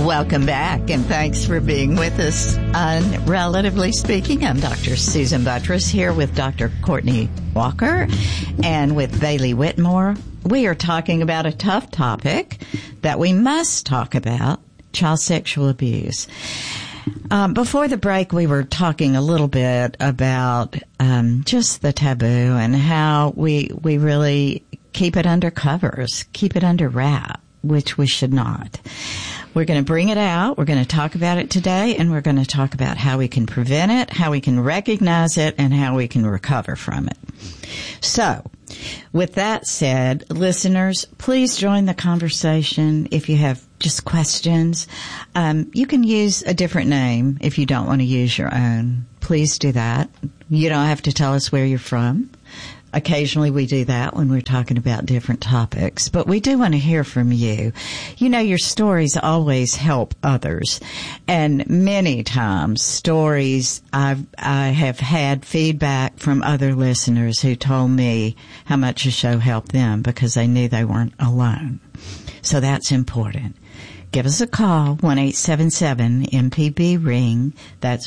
Welcome back, and thanks for being with us on Relatively Speaking. I'm Dr. Susan Buttress here with Dr. Courtney Walker and with Bailey Whitmore. We are talking about a tough topic that we must talk about, child sexual abuse. Before the break, we were talking a little bit about just the taboo and how we really keep it under covers, keep it under wrap, which we should not. We're going to bring it out. We're going to talk about it today, and we're going to talk about how we can prevent it, how we can recognize it, and how we can recover from it. So, with that said, listeners, please join the conversation if you have just questions. You can use a different name if you don't want to use your own. Please do that. You don't have to tell us where you're from. Occasionally we do that when we're talking about different topics, but we do want to hear from you. You know, your stories always help others, and many times stories I have had feedback from other listeners who told me how much the show helped them because they knew they weren't alone. So that's important. Give us a call, 1-877-MPB-RING. That's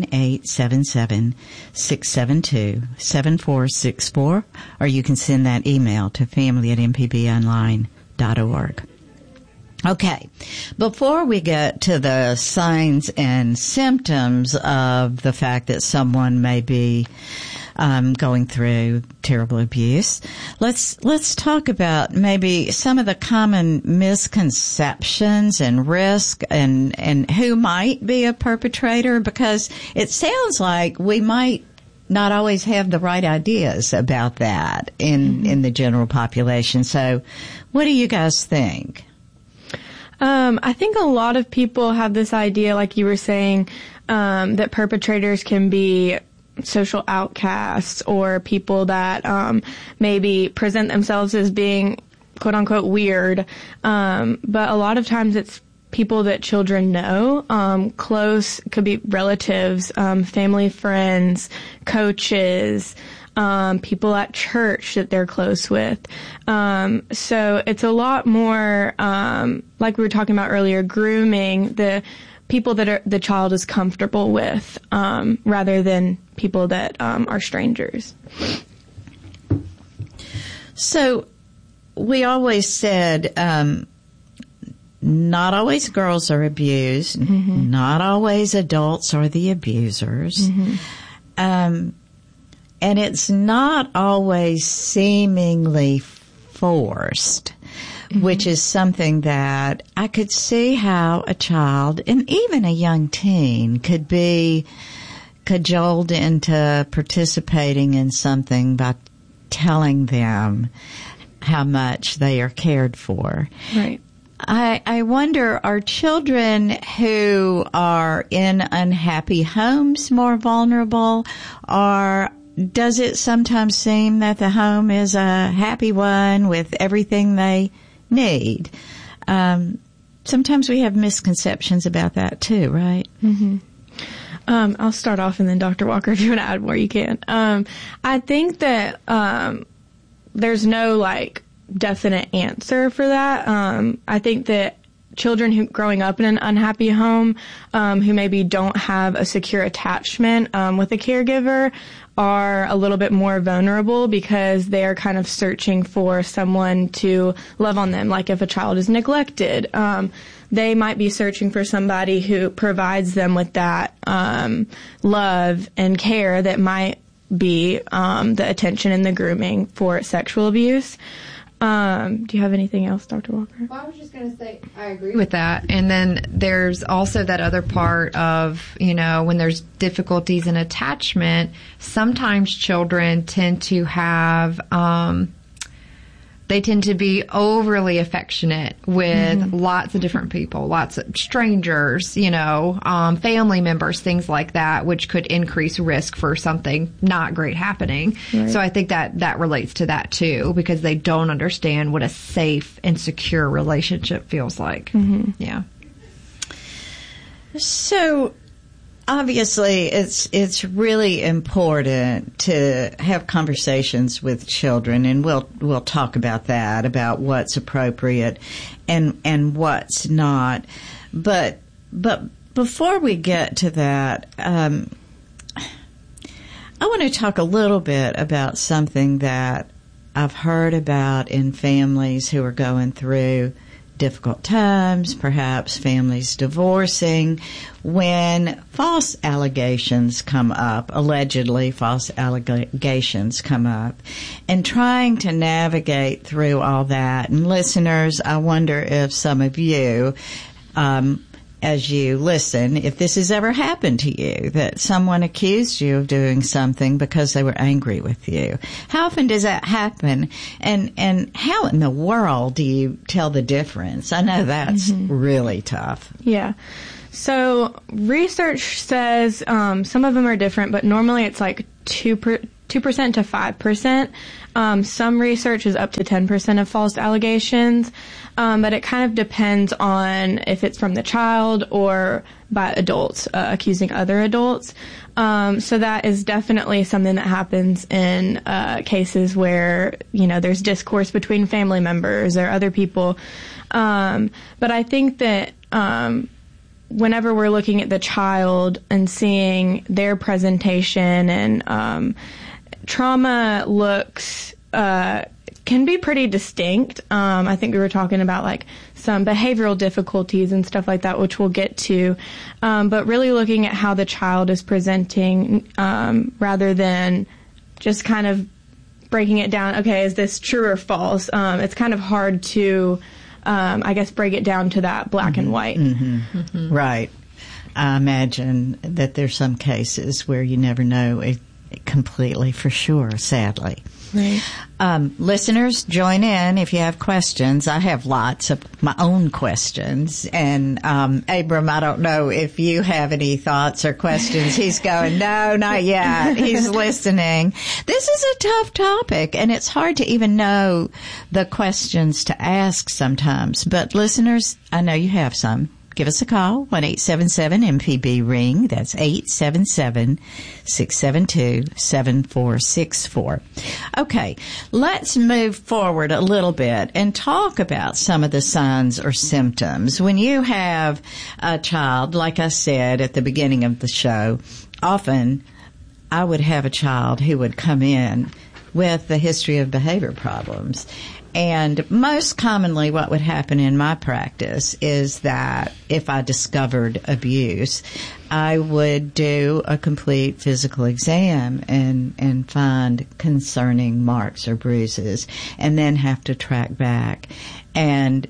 1-877-672-7464. Or you can send that email to family@mpbonline.org. Okay. Before we get to the signs and symptoms of the fact that someone may be going through terrible abuse, let's talk about maybe some of the common misconceptions and risk and who might be a perpetrator, because it sounds like we might not always have the right ideas about that in the general population. So what do you guys think? I think a lot of people have this idea, like you were saying, that perpetrators can be social outcasts or people that maybe present themselves as being quote unquote weird. But a lot of times it's people that children know, close, could be relatives, family, friends, coaches, people at church that they're close with. So it's a lot more, like we were talking about earlier, grooming the people that the child is comfortable with, rather than people that are strangers. So we always said not always girls are abused, not always adults are the abusers, and it's not always seemingly forced. Which is something that I could see how a child and even a young teen could be cajoled into participating in something by telling them how much they are cared for. Right. I wonder, are children who are in unhappy homes more vulnerable, or does it sometimes seem that the home is a happy one with everything they need? Sometimes we have misconceptions about that too, right? I'll start off, and then Dr. Walker, if you want to add more, you can. I think that there's no definite answer for that. I think that children who growing up in an unhappy home, who maybe don't have a secure attachment with a caregiver, are a little bit more vulnerable because they are kind of searching for someone to love on them. Like if a child is neglected, they might be searching for somebody who provides them with that love and care that might be the attention and the grooming for sexual abuse. Do you have anything else, Dr. Walker? Well, I was just going to say I agree with that. And then there's also that other part of, when there's difficulties in attachment, sometimes children tend to have, they tend to be overly affectionate with lots of different people, lots of strangers, family members, things like that, which could increase risk for something not great happening. Right. So I think that relates to that too, because they don't understand what a safe and secure relationship feels like. Yeah. So obviously, it's really important to have conversations with children, and we'll talk about that, about what's appropriate and what's not. But before we get to that, I want to talk a little bit about something that I've heard about in families who are going through difficult times, perhaps families divorcing, when false allegations come up, allegedly false allegations come up, and trying to navigate through all that. And listeners, I wonder if some of you, as you listen, if this has ever happened to you, that someone accused you of doing something because they were angry with you. How often does that happen? And how in the world do you tell the difference? I know that's really tough. Yeah. So research says some of them are different, but normally it's like 2% to 5%. Some research is up to 10% of false allegations, but it kind of depends on if it's from the child or by adults accusing other adults. So that is definitely something that happens in cases where, there's discourse between family members or other people. But I think that whenever we're looking at the child and seeing their presentation, and trauma looks can be pretty distinct. I think we were talking about like some behavioral difficulties and stuff like that, which we'll get to. But really looking at how the child is presenting, rather than just kind of breaking it down. Okay, is this true or false? It's kind of hard to, break it down to that black and white. Right. I imagine that there's some cases where you never know it completely for sure, sadly. Right. Listeners, join in if you have questions. I have lots of my own questions. And Abram, I don't know if you have any thoughts or questions. He's going, no, not yet. He's listening. This is a tough topic, and it's hard to even know the questions to ask sometimes. But listeners, I know you have some. Give us a call, 1-877-MPB-RING. That's 877-672-7464. Okay, let's move forward a little bit and talk about some of the signs or symptoms. When you have a child, like I said at the beginning of the show, often I would have a child who would come in with a history of behavior problems. And most commonly what would happen in my practice is that if I discovered abuse, I would do a complete physical exam and find concerning marks or bruises, and then have to track back and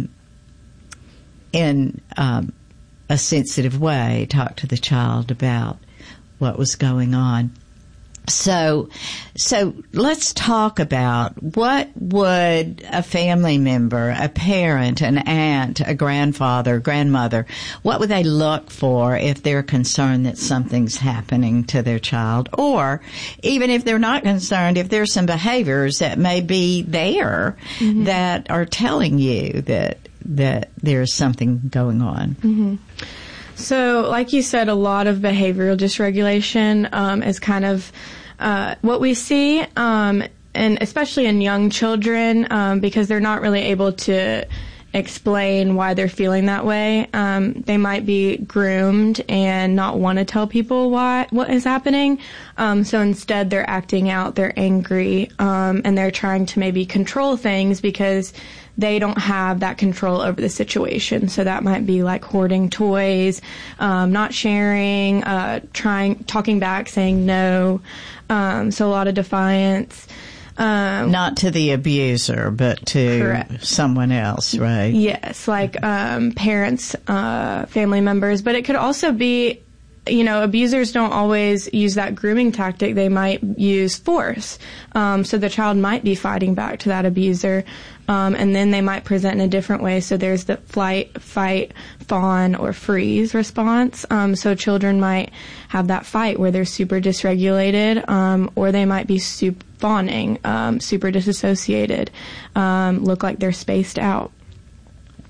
in a sensitive way talk to the child about what was going on. So let's talk about what would a family member, a parent, an aunt, a grandfather, grandmother, what would they look for if they're concerned that something's happening to their child? Or even if they're not concerned, if there's some behaviors that may be there that are telling you that there's something going on. So, like you said, a lot of behavioral dysregulation is kind of what we see, and especially in young children, because they're not really able to explain why they're feeling that way. They might be groomed and not want to tell people what is happening. So instead, they're acting out, they're angry, and they're trying to maybe control things because they don't have that control over the situation. So that might be like hoarding toys, not sharing, talking back, saying no. So a lot of defiance. Not to the abuser, but to correct. Someone else, right? Yes, like parents, family members. But it could also be, abusers don't always use that grooming tactic. They might use force. So the child might be fighting back to that abuser. And then they might present in a different way. So there's the flight, fight, fawn, or freeze response. So children might have that fight where they're super dysregulated, or they might be fawning, super disassociated, look like they're spaced out.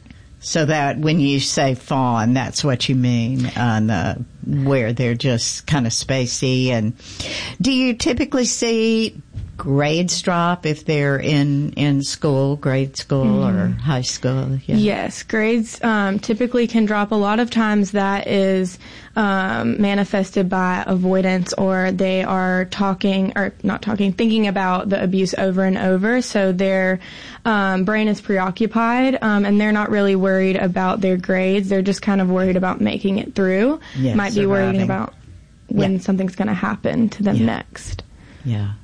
So that when you say fawn, that's what you mean, where they're just kind of spacey. And do you typically see grades drop if they're in school, grade school or high school? Yeah. Yes, grades typically can drop. A lot of times that is manifested by avoidance, or they are thinking about the abuse over and over. So their brain is preoccupied, and they're not really worried about their grades. They're just kind of worried about making it through. Yeah, might be worrying about when something's going to happen to them next. Yeah.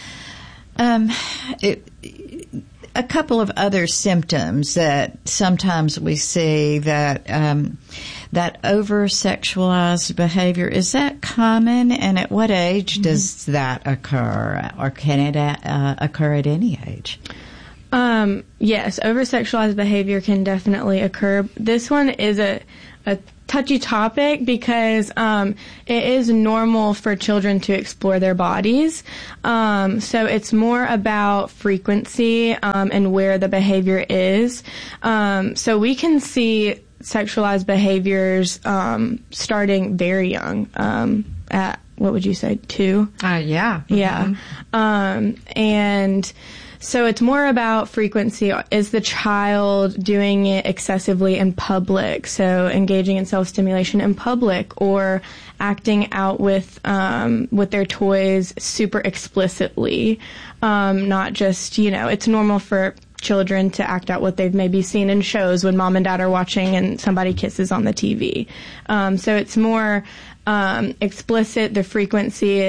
A couple of other symptoms that sometimes we see that that over-sexualized behavior, is that common, and at what age does that occur, or can it occur at any age? Yes, over-sexualized behavior can definitely occur. This one is a touchy topic because it is normal for children to explore their bodies. So it's more about frequency and where the behavior is. So we can see sexualized behaviors starting very young, at, what would you say, 2? Yeah. Yeah. And so it's more about frequency. Is the child doing it excessively in public? So engaging in self-stimulation in public, or acting out with their toys super explicitly. Not just, it's normal for children to act out what they've maybe seen in shows when mom and dad are watching and somebody kisses on the TV. So it's more explicit. The frequency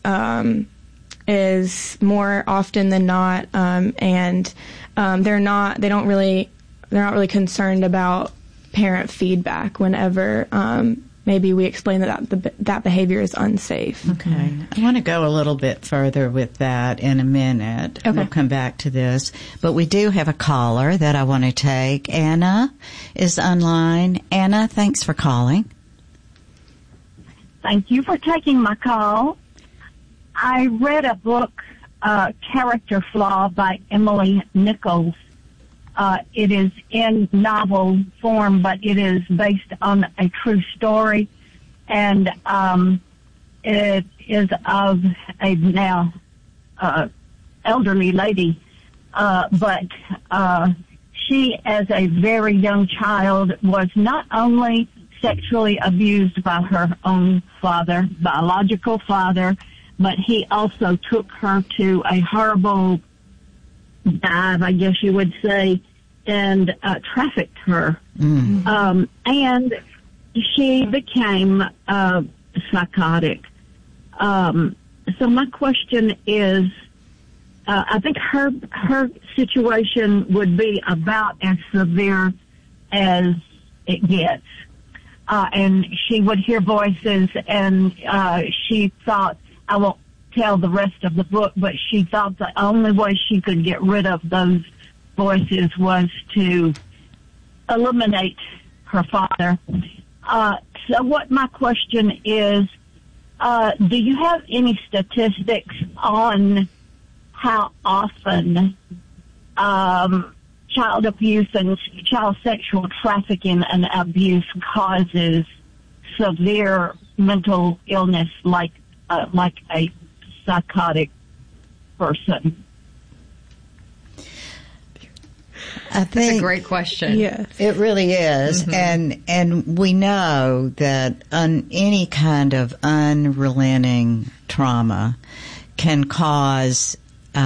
is more often than not, and they're not really concerned about parent feedback whenever maybe we explain that behavior is unsafe. Okay. I want to go a little bit further with that in a minute. Okay. We'll come back to this. But we do have a caller that I want to take. Anna is online. Anna, thanks for calling. Thank you for taking my call. I read a book, Character Flaw by Emily Nichols. It is in novel form, but it is based on a true story, and it is of a now elderly lady, but she, as a very young child, was not only sexually abused by her own father, biological father, but he also took her to a horrible dive, I guess you would say, and trafficked her. Mm. And she became psychotic. So my question is, I think her situation would be about as severe as it gets. And she would hear voices, and she thought, I won't tell the rest of the book, but she thought the only way she could get rid of those voices was to eliminate her father. So what my question is, do you have any statistics on how often child abuse and child sexual trafficking and abuse causes severe mental illness like a psychotic person? I think that's a great question. Yes. It really is. Mm-hmm. And we know that any kind of unrelenting trauma can cause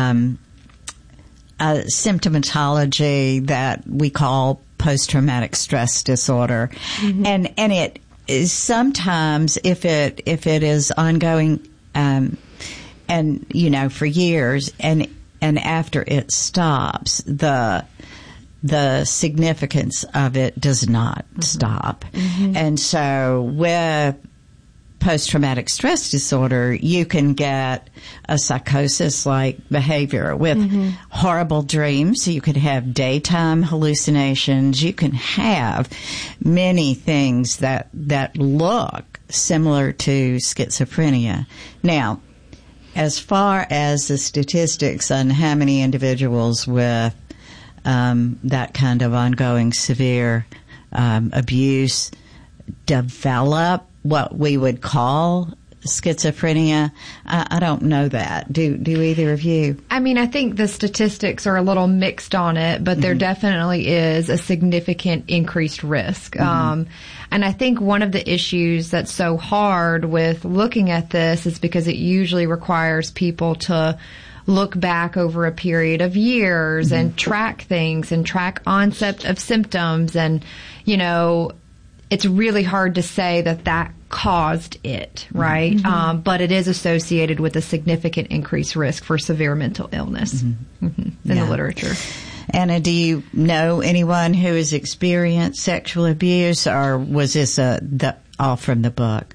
a symptomatology that we call post-traumatic stress disorder. Mm-hmm. And it is sometimes, if it is ongoing, and for years, and after it stops, the significance of it does not stop. Mm-hmm. And so with post-traumatic stress disorder, you can get a psychosis-like behavior with horrible dreams. You could have daytime hallucinations. You can have many things that look similar to schizophrenia. Now, as far as the statistics on how many individuals with that kind of ongoing severe abuse, develop what we would call schizophrenia? I don't know that. Do either of you? I mean, I think the statistics are a little mixed on it, but there definitely is a significant increased risk. And I think one of the issues that's so hard with looking at this is because it usually requires people to look back over a period of years and track things and track onset of symptoms. And, you know, it's really hard to say that caused it, right? But it is associated with a significant increased risk for severe mental illness in the literature. Anna, do you know anyone who has experienced sexual abuse, or was this all from the book?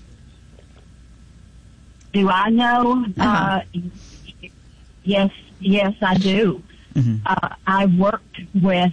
Do I know? Yes, I do. I worked with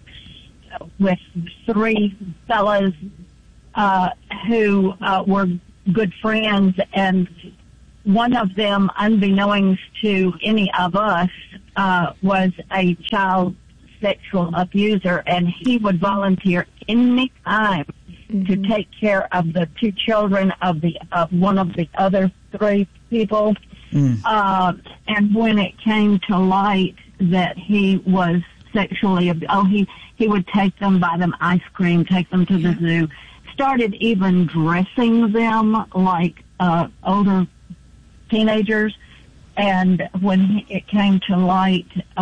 3 fellas who were good friends, and one of them, unbeknownst to any of us, was a child sexual abuser, and he would volunteer any time to take care of the 2 children of one of the other 3 people. And when it came to light that he was sexually he would take them, buy them ice cream, take them to the zoo, started even dressing them like older teenagers. And when it came to light,